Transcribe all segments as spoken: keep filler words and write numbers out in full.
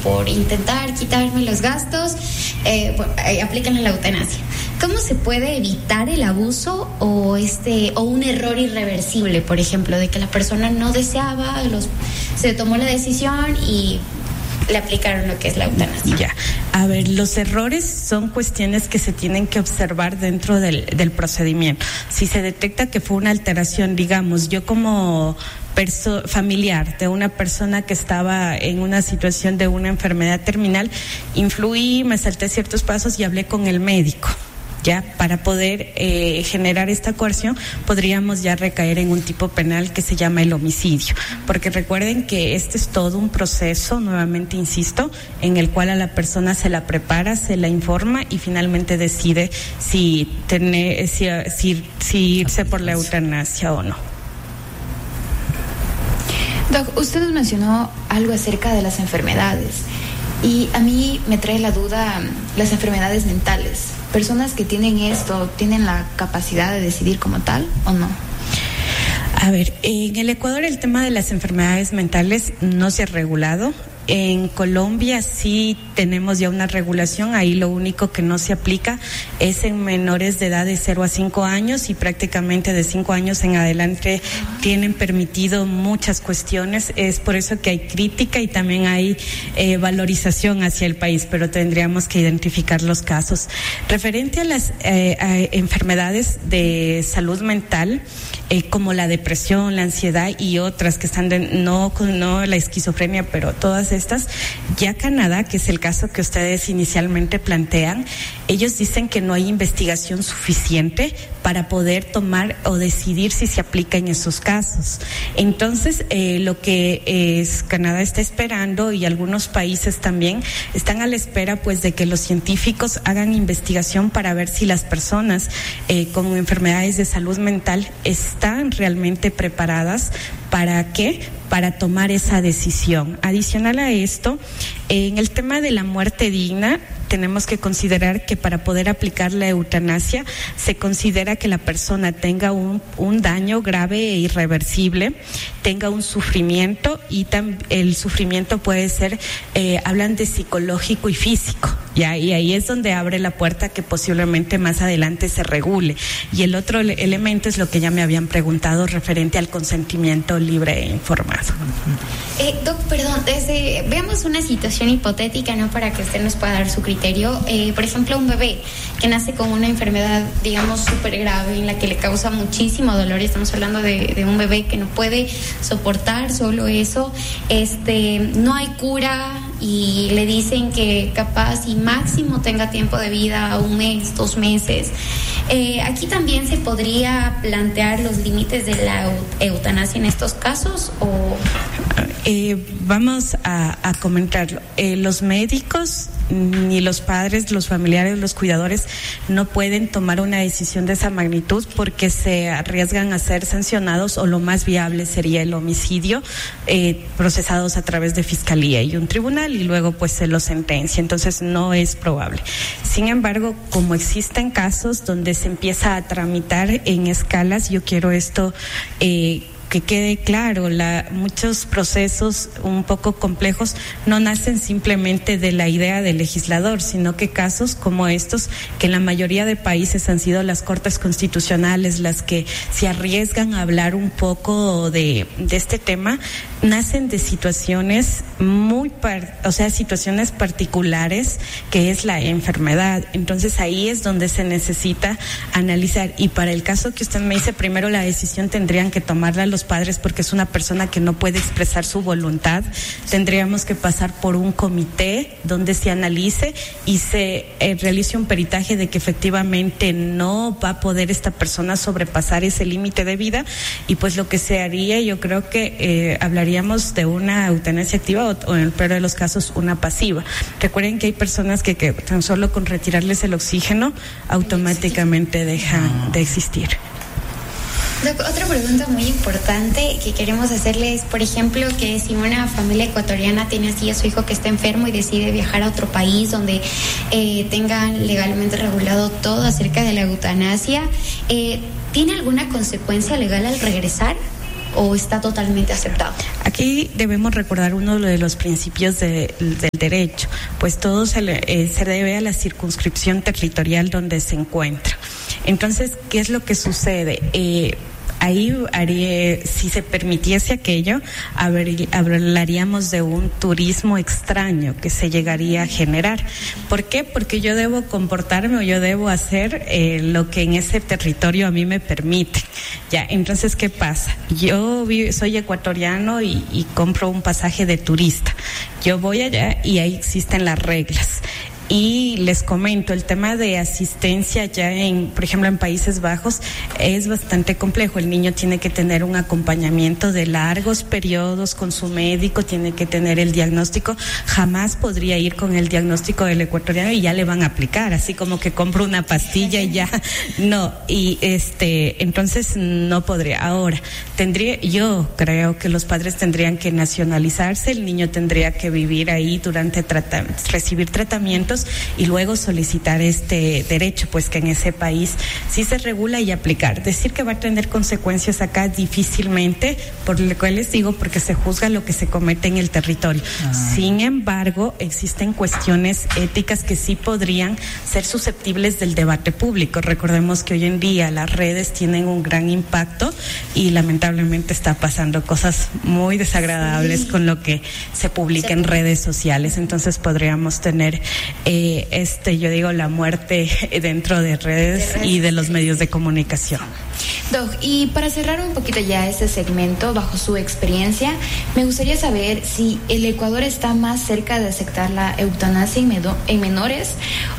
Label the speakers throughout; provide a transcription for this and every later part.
Speaker 1: por intentar quitarme los gastos, eh, bueno, eh, aplican la eutanasia. ¿Cómo se puede evitar el abuso o este o un error irreversible, por ejemplo, de que la persona no deseaba, los, se tomó la decisión y le aplicaron lo que es la eutanasia?
Speaker 2: Ya, a ver, los errores son cuestiones que se tienen que observar dentro del, del procedimiento. Si se detecta que fue una alteración, digamos, yo como perso- familiar de una persona que estaba en una situación de una enfermedad terminal, influí, me salté ciertos pasos y hablé con el médico. Ya, para poder eh, generar esta coerción, podríamos ya recaer en un tipo penal que se llama el homicidio, porque recuerden que este es todo un proceso, nuevamente insisto, en el cual a la persona se la prepara, se la informa y finalmente decide si, tener, si, si, si irse por la eutanasia o no.
Speaker 3: Doc, usted nos mencionó algo acerca de las enfermedades y a mí me trae la duda las enfermedades mentales. ¿Personas que tienen esto tienen la capacidad de decidir como tal o no?
Speaker 2: A ver, en el Ecuador el tema de las enfermedades mentales no se ha regulado. En Colombia sí tenemos ya una regulación, ahí lo único que no se aplica es en menores de edad de cero a cinco años y prácticamente de cinco años en adelante tienen permitido muchas cuestiones, es por eso que hay crítica y también hay eh, valorización hacia el país, pero tendríamos que identificar los casos. Referente a las eh, a enfermedades de salud mental, eh, como la depresión, la ansiedad y otras que están de, no, no la esquizofrenia, pero todas estas, ya Canadá, que es el caso que ustedes inicialmente plantean, ellos dicen que no hay investigación suficiente para poder tomar o decidir si se aplica en esos casos. Entonces, eh, lo que es Canadá está esperando y algunos países también están a la espera, pues, de que los científicos hagan investigación para ver si las personas eh, con enfermedades de salud mental están realmente preparadas para qué, para tomar esa decisión. Adicional a esto, en el tema de la muerte digna, tenemos que considerar que para poder aplicar la eutanasia se considera que la persona tenga un, un daño grave e irreversible, tenga un sufrimiento y tam, el sufrimiento puede ser, eh, hablan de psicológico y físico, ya, y ahí es donde abre la puerta que posiblemente más adelante se regule. Y el otro ele- elemento es lo que ya me habían preguntado referente al consentimiento libre e informado.
Speaker 1: Eh, doc, perdón, desde, veamos una situación hipotética, ¿no? Para que usted nos pueda dar su criterio. Eh, por ejemplo, un bebé que nace con una enfermedad, digamos, súper grave, en la que le causa muchísimo dolor, y estamos hablando de, de un bebé que no puede soportar solo eso, este, no hay cura y le dicen que capaz y máximo tenga tiempo de vida un mes, dos meses. Eh, aquí también se podría plantear los límites de la eutanasia en estos casos, o
Speaker 2: eh, vamos a, a comentarlo. Eh, los médicos ni los padres, los familiares, los cuidadores no pueden tomar una decisión de esa magnitud porque se arriesgan a ser sancionados, o lo más viable sería el homicidio, eh, procesados a través de fiscalía y un tribunal, y luego pues se lo sentencia. Entonces no es probable. Sin embargo, como existen casos donde se empieza a tramitar en escalas, yo quiero esto eh, que quede claro, la, muchos procesos un poco complejos no nacen simplemente de la idea del legislador, sino que casos como estos, que en la mayoría de países han sido las cortes constitucionales las que se arriesgan a hablar un poco de, de este tema, nacen de situaciones muy, par, o sea, situaciones particulares, que es la enfermedad. Entonces ahí es donde se necesita analizar, y para el caso que usted me dice, primero la decisión tendrían que tomarla los padres, porque es una persona que no puede expresar su voluntad. Tendríamos que pasar por un comité donde se analice y se eh, realice un peritaje de que efectivamente no va a poder esta persona sobrepasar ese límite de vida, y pues lo que se haría, yo creo que eh, hablaríamos de una eutanasia activa o, o en el peor de los casos una pasiva. Recuerden que hay personas que, que tan solo con retirarles el oxígeno automáticamente dejan de existir.
Speaker 1: Doc, otra pregunta muy importante que queremos hacerle es, por ejemplo, que si una familia ecuatoriana tiene así a su hijo que está enfermo y decide viajar a otro país donde eh, tengan legalmente regulado todo acerca de la eutanasia, eh, ¿tiene alguna consecuencia legal al regresar o está totalmente aceptado?
Speaker 2: Aquí debemos recordar uno de los principios de, del derecho, pues todo se, le, eh, se debe a la circunscripción territorial donde se encuentra. Entonces, ¿qué es lo que sucede? Eh, Ahí haría, si se permitiese aquello, hablaríamos de un turismo extraño que se llegaría a generar. ¿Por qué? Porque yo debo comportarme o yo debo hacer eh, lo que en ese territorio a mí me permite. Ya, entonces, ¿qué pasa? Yo vivo, soy ecuatoriano y, y compro un pasaje de turista. Yo voy allá y ahí existen las reglas. Y les comento, el tema de asistencia ya en, por ejemplo, en Países Bajos es bastante complejo. El niño tiene que tener un acompañamiento de largos periodos con su médico, tiene que tener el diagnóstico. Jamás podría ir con el diagnóstico del ecuatoriano y ya le van a aplicar, así como que compro una pastilla y ya. No, y este, entonces no podría. Ahora, tendría, yo creo que los padres tendrían que nacionalizarse, el niño tendría que vivir ahí durante trata, recibir tratamientos y luego solicitar este derecho, pues que en ese país sí se regula y aplicar. Decir que va a tener consecuencias acá difícilmente, por lo cual les digo, porque se juzga lo que se comete en el territorio. Ah. Sin embargo, existen cuestiones éticas que sí podrían ser susceptibles del debate público. Recordemos que hoy en día las redes tienen un gran impacto y lamentablemente está pasando cosas muy desagradables sí. con lo que se publica sí. en redes sociales. Entonces podríamos tener Eh, este, yo digo, la muerte dentro de redes, de redes y de los medios de comunicación.
Speaker 3: Doc, y para cerrar un poquito ya este segmento, bajo su experiencia, me gustaría saber si el Ecuador está más cerca de aceptar la eutanasia en, medo, en menores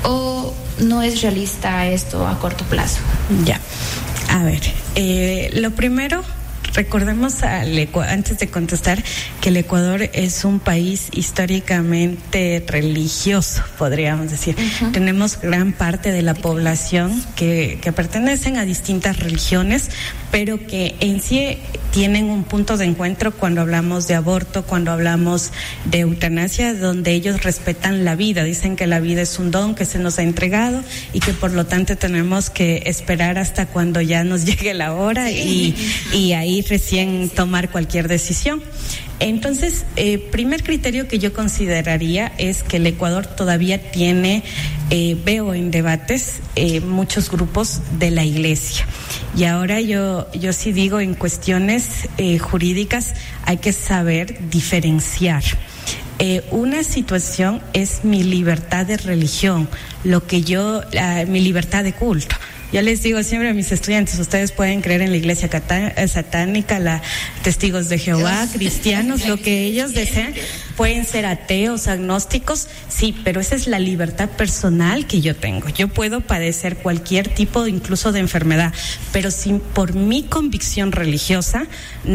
Speaker 3: o no es realista esto a corto plazo.
Speaker 2: Ya, a ver, eh, lo primero, recordemos al Ecu- antes de contestar que el Ecuador es un país históricamente religioso, podríamos decir. Uh-huh. Tenemos gran parte de la población que, que pertenecen a distintas religiones, pero que en sí tienen un punto de encuentro cuando hablamos de aborto, cuando hablamos de eutanasia, donde ellos respetan la vida. Dicen que la vida es un don que se nos ha entregado y que por lo tanto tenemos que esperar hasta cuando ya nos llegue la hora sí. y, y ahí recién tomar cualquier decisión. Entonces, eh, primer criterio que yo consideraría es que el Ecuador todavía tiene, eh, veo en debates, eh, muchos grupos de la Iglesia. Y ahora yo, yo sí digo, en cuestiones eh, jurídicas hay que saber diferenciar. Eh, una situación es mi libertad de religión, lo que yo, uh, mi libertad de culto. Yo les digo siempre a mis estudiantes, ustedes pueden creer en la iglesia catá- satánica, la testigos de Jehová, cristianos, lo que ellos deseen, pueden ser ateos, agnósticos, sí, pero esa es la libertad personal que yo tengo. Yo puedo padecer cualquier tipo, incluso de enfermedad, pero si por mi convicción religiosa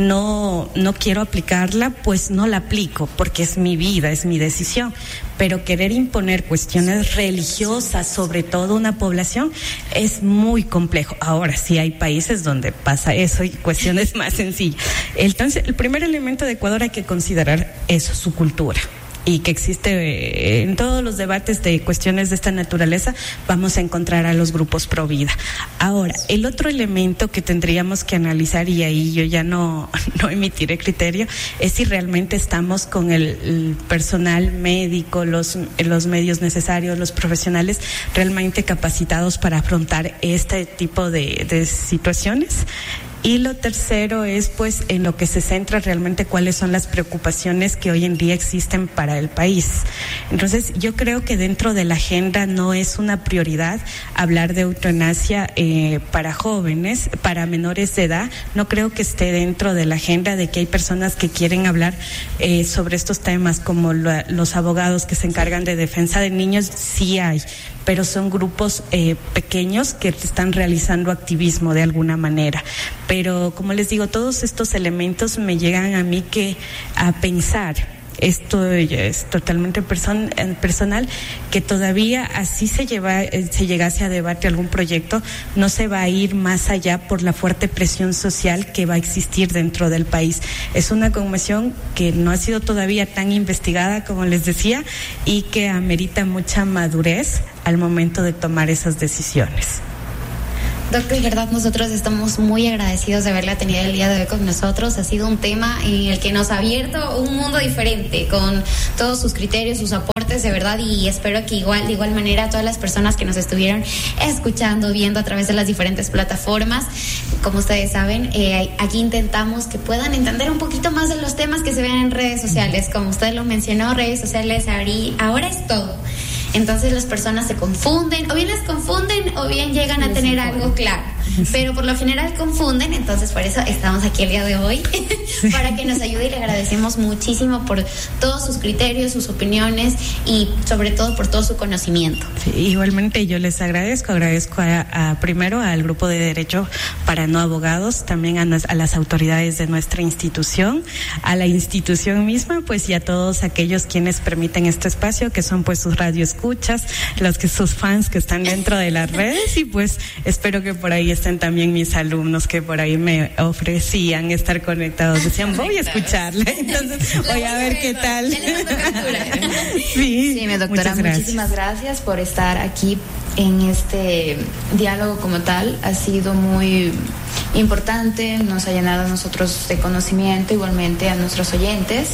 Speaker 2: no, no quiero aplicarla, pues no la aplico, porque es mi vida, es mi decisión. Pero querer imponer cuestiones religiosas sobre toda una población es muy complejo. Ahora sí hay países donde pasa eso y cuestiones más sencillas. Entonces, el primer elemento de Ecuador hay que considerar eso, su cultura. Y que existe en todos los debates de cuestiones de esta naturaleza, vamos a encontrar a los grupos pro vida. Ahora, el otro elemento que tendríamos que analizar, y ahí yo ya no, no emitiré criterio, es si realmente estamos con el, el personal médico, los, los medios necesarios, los profesionales realmente capacitados para afrontar este tipo de, de situaciones. Y lo tercero es, pues, en lo que se centra realmente cuáles son las preocupaciones que hoy en día existen para el país. Entonces, yo creo que dentro de la agenda no es una prioridad hablar de eutanasia eh, para jóvenes, para menores de edad. No creo que esté dentro de la agenda de que hay personas que quieren hablar eh, sobre estos temas, como la, los abogados que se encargan de defensa de niños, sí hay, pero son grupos eh, pequeños que están realizando activismo de alguna manera. Pero, como les digo, todos estos elementos me llegan a mí que a pensar, esto es totalmente person, personal, que todavía así se lleva, se llegase a debate algún proyecto, no se va a ir más allá por la fuerte presión social que va a existir dentro del país. Es una conmoción que no ha sido todavía tan investigada, como les decía, y que amerita mucha madurez al momento de tomar esas decisiones.
Speaker 1: Doc, de verdad nosotros estamos muy agradecidos de haberla tenido el día de hoy con nosotros. Ha sido un tema en el que nos ha abierto un mundo diferente con todos sus criterios, sus aportes, de verdad, y espero que igual, de igual manera, todas las personas que nos estuvieron escuchando, viendo a través de las diferentes plataformas, como ustedes saben, eh, aquí intentamos que puedan entender un poquito más de los temas que se ven en redes sociales. Como usted lo mencionó, redes sociales ahora es todo. Entonces las personas se confunden, o bien las confunden o bien llegan a tener algo claro, pero por lo general confunden. Entonces por eso estamos aquí el día de hoy para que nos ayude, y le agradecemos muchísimo por todos sus criterios, sus opiniones y sobre todo por todo su conocimiento.
Speaker 2: Sí, igualmente yo les agradezco, agradezco a, a primero al Grupo de Derecho para No Abogados, también a, nos, a las autoridades de nuestra institución, a la institución misma, pues y a todos aquellos quienes permiten este espacio, que son pues sus radioescuchas, los que sus fans que están dentro de las redes, y pues espero que por ahí estén también mis alumnos que por ahí me ofrecían estar conectados, decían voy a escucharle, entonces voy a ver qué tal.
Speaker 3: Sí, sí, mi doctora,
Speaker 2: gracias.
Speaker 3: Muchísimas gracias por estar aquí en este diálogo como tal. Ha sido muy importante, nos ha llenado a nosotros de conocimiento, igualmente a nuestros oyentes.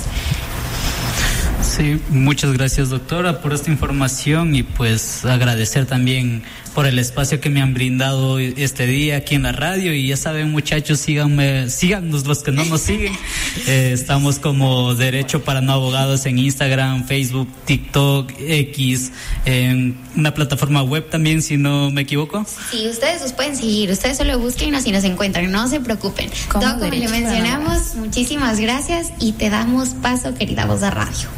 Speaker 4: Sí, muchas gracias, doctora, por esta información, y pues agradecer también por el espacio que me han brindado este día aquí en la radio. Y ya saben, muchachos, síganme, síganos los que no nos siguen. Eh, estamos como Derecho para No Abogados en Instagram, Facebook, TikTok, X, en una plataforma web también, si no me equivoco.
Speaker 1: Sí, ustedes nos pueden seguir, ustedes solo búsquennos y nos encuentran, no se preocupen. Todo como le mencionamos, muchísimas gracias y te damos paso, querida Voz de Radio.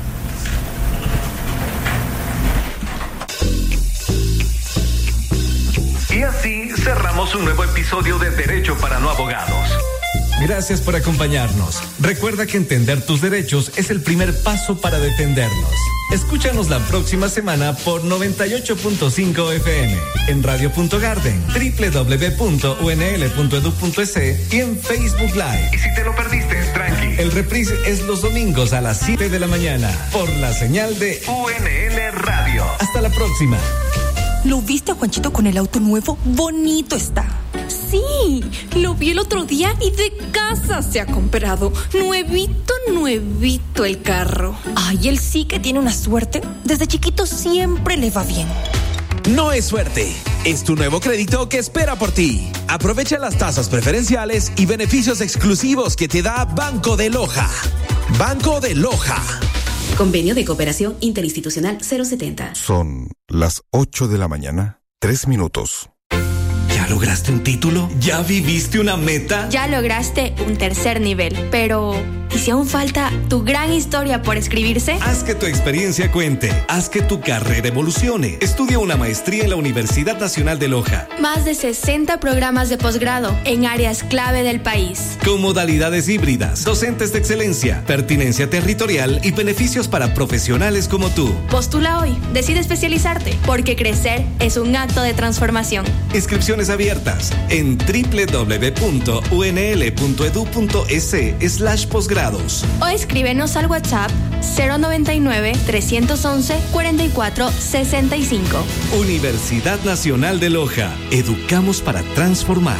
Speaker 5: Y así cerramos un nuevo episodio de Derecho para No Abogados. Gracias por acompañarnos. Recuerda que entender tus derechos es el primer paso para defendernos. Escúchanos la próxima semana por noventa y ocho punto cinco F M, en Radio punto Garden, doble u doble u doble u punto u n l punto e d u punto e s y en Facebook Live. Y si te lo perdiste, tranqui. El reprise es los domingos a las siete de la mañana por la señal de U N L Radio. Hasta la próxima.
Speaker 6: ¿Lo viste a Juanchito con el auto nuevo? Bonito está. Sí, lo vi el otro día y de casa se ha comprado. Nuevito, nuevito el carro. Ay, él sí que tiene una suerte. Desde chiquito siempre le va bien.
Speaker 7: No es suerte, es tu nuevo crédito que espera por ti. Aprovecha las tasas preferenciales y beneficios exclusivos que te da Banco de Loja. Banco de Loja.
Speaker 8: Convenio de Cooperación Interinstitucional cero setenta.
Speaker 9: Son las ocho de la mañana, tres minutos.
Speaker 7: ¿Ya lograste un título? ¿Ya viviste una meta?
Speaker 10: Ya lograste un tercer nivel, pero ¿y si aún falta tu gran historia por escribirse?
Speaker 7: Haz que tu experiencia cuente, haz que tu carrera evolucione. Estudia una maestría en la Universidad Nacional de Loja.
Speaker 10: Más de sesenta programas de posgrado en áreas clave del país.
Speaker 7: Con modalidades híbridas, docentes de excelencia, pertinencia territorial y beneficios para profesionales como tú.
Speaker 10: Postula hoy, decide especializarte, porque crecer es un acto de transformación.
Speaker 7: Inscripciones abiertas en doble u doble u doble u punto u n l punto e d u punto e s slash posgrados.
Speaker 10: O escríbenos al WhatsApp cero noventa y nueve, trescientos once, cuarenta y cuatro, sesenta y cinco.
Speaker 7: Universidad Nacional de Loja. Educamos para transformar.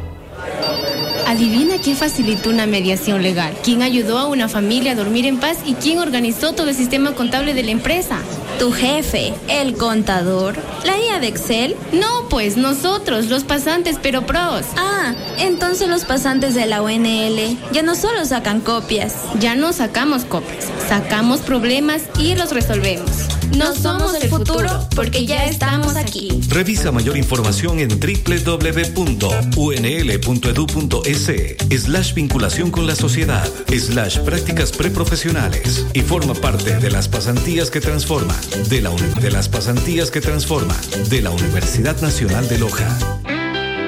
Speaker 11: Adivina quién facilitó una mediación legal, quién ayudó a una familia a dormir en paz y quién organizó todo el sistema contable de la empresa.
Speaker 10: ¿Tu jefe, el contador, la I A de Excel?
Speaker 11: No, pues nosotros, los pasantes pero pros.
Speaker 10: Ah, entonces los pasantes de la U N L ya no solo sacan copias.
Speaker 11: Ya no sacamos copias, sacamos problemas y los resolvemos.
Speaker 10: No somos el futuro porque ya estamos aquí.
Speaker 7: Revisa mayor información en doble u doble u doble u punto u n l punto e d u punto e s slash vinculación con la sociedad slash prácticas preprofesionales y forma parte de las pasantías que transforman de la de las pasantías que transforman de la Universidad Nacional de Loja.